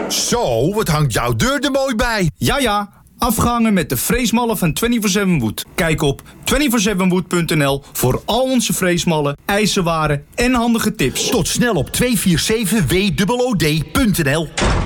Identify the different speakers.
Speaker 1: Zo, wat hangt jouw deur er mooi bij.
Speaker 2: Ja, afgehangen met de freesmallen van 24/7 Wood. Kijk op 247wood.nl voor al onze freesmallen, ijzerwaren en handige tips.
Speaker 1: Tot snel op 247wod.nl.